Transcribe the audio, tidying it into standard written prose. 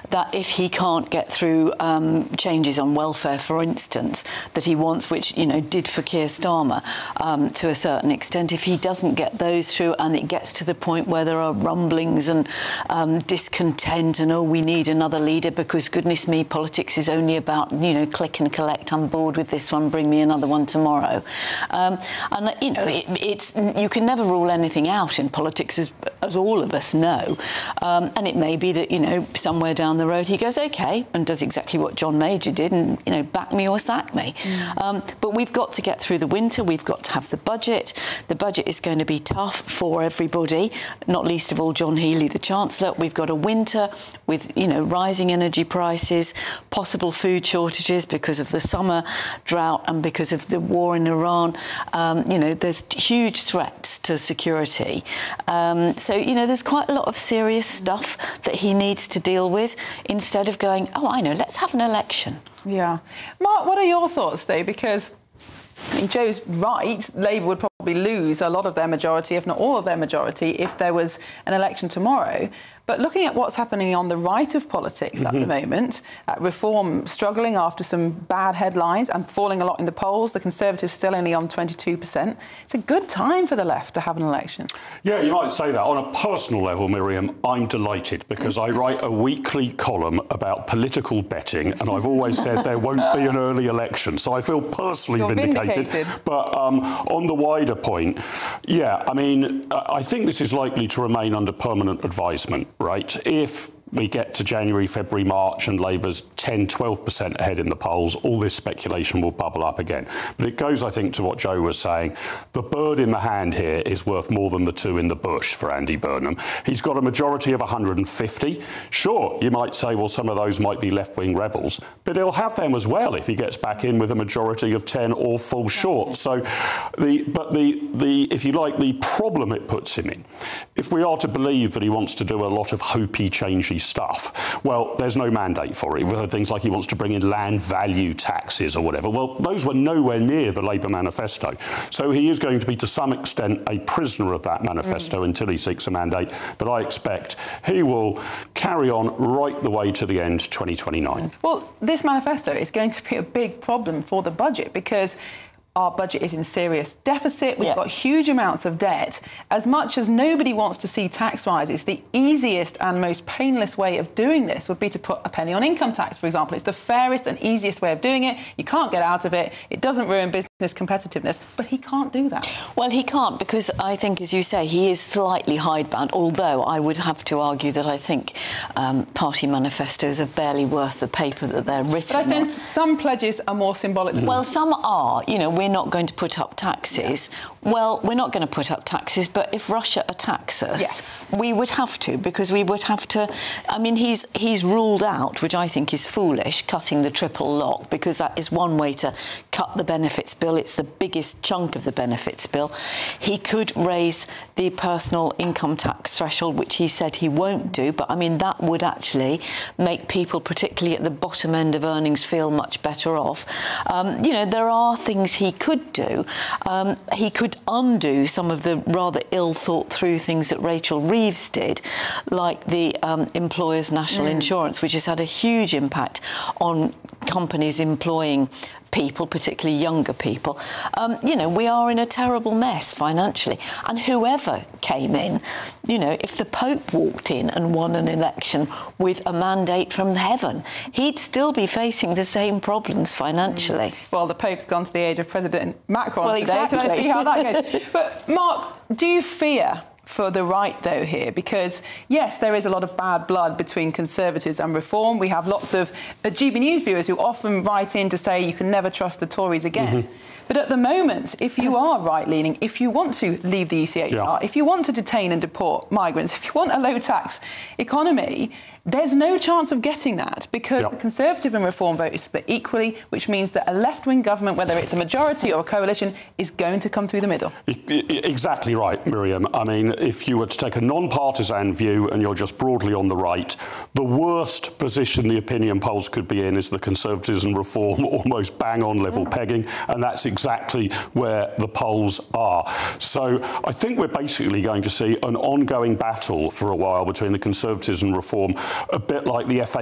that if he can't get through changes on welfare, for instance, that he wants, which, you know, did for Keir Starmer to a certain extent, if he doesn't get those through and it gets to the point where there are rumblings and discontent and, oh, we need another leader because, goodness me, politics is only about, you know, click and collect. I'm bored with this one, bring me another one tomorrow. And, you know, you can never rule anything out in politics, as all of us know. And it may be that, you know, somewhere down the road he goes, OK, and does exactly what John Major did and, you know, back me or sack me. But we've got to get through the winter. We've got to have the budget. The budget is going to be tough for everybody, not least of all John Healey, the Chancellor. We've got a winter with, you know, rising energy prices, possible food shortages because of the summer drought and because of the war in Iran. You know, there's huge threats to security. So, you know, there's quite a lot of serious stuff that he needs to deal with instead of going, oh, I know, let's have an election. Yeah. Mark, what are your thoughts, though? Because I mean, Joe's right. Labour would probably lose a lot of their majority, if not all of their majority, if there was an election tomorrow. But looking at what's happening on the right of politics at the moment, Reform struggling after some bad headlines and falling a lot in the polls, the Conservatives still only on 22%. It's a good time for the left to have an election. Yeah, you might say that. On a personal level, Miriam, I'm delighted because I write a weekly column about political betting and I've always said there won't be an early election. So I feel personally vindicated. But on the wider point, yeah, I mean, I think this is likely to remain under permanent advisement. Right, if we get to January, February, March and Labour's 10, 12% ahead in the polls, all this speculation will bubble up again. But it goes, I think, to what Joe was saying. The bird in the hand here is worth more than the two in the bush for Andy Burnham. He's got a majority of 150. Sure, you might say, well, some of those might be left-wing rebels, but he'll have them as well if he gets back in with a majority of 10 or falls short. So, if you like, the problem it puts him in, if we are to believe that he wants to do a lot of hopey, changey stuff, well, there's no mandate for it. We've heard things like he wants to bring in land value taxes or whatever. Well, those were nowhere near the Labour manifesto. So he is going to be, to some extent, a prisoner of that manifesto until he seeks a mandate. But I expect he will carry on right the way to the end, 2029. Well, this manifesto is going to be a big problem for the budget because our budget is in serious deficit. We've got huge amounts of debt. As much as nobody wants to see tax rises, the easiest and most painless way of doing this would be to put a penny on income tax, for example. It's the fairest and easiest way of doing it. You can't get out of it. It doesn't ruin business competitiveness. But he can't do that. Well, he can't because I think, as you say, he is slightly hidebound, although I would have to argue that I think party manifestos are barely worth the paper that they're written on. But I sense some pledges are more symbolic. Well, some are. You know, we're not going to put up taxes. Well, we're not going to put up taxes, but if Russia attacks us, we would have to, because we would have to. I mean, he's ruled out, which I think is foolish, cutting the triple lock, because that is one way to cut the benefits bill. It's the biggest chunk of the benefits bill. He could raise the personal income tax threshold, which he said he won't do, but I mean, that would actually make people, particularly at the bottom end of earnings, feel much better off. You know, there are things he could do. He could undo some of the rather ill-thought-through things that Rachel Reeves did, like the employers' national insurance, which has had a huge impact on companies employing people, particularly younger people. You know, we are in a terrible mess financially. And whoever came in, you know, if the Pope walked in and won an election with a mandate from heaven, he'd still be facing the same problems financially. Well, the Pope's gone to the age of President Macron today, exactly. so let's see how that goes. But, Mark, do you fear for the right, though, here? Because, yes, there is a lot of bad blood between Conservatives and Reform. We have lots of GB News viewers who often write in to say you can never trust the Tories again. But at the moment, if you are right-leaning, if you want to leave the ECHR, if you want to detain and deport migrants, if you want a low-tax economy, there's no chance of getting that because the Conservative and Reform vote is split equally, which means that a left-wing government, whether it's a majority or a coalition, is going to come through the middle. Exactly right, Miriam. I mean, if you were to take a non-partisan view and you're just broadly on the right, the worst position the opinion polls could be in is the Conservatives and Reform almost bang-on level pegging, and that's exactly where the polls are. So I think we're basically going to see an ongoing battle for a while between the Conservatives and Reform, a bit like the FA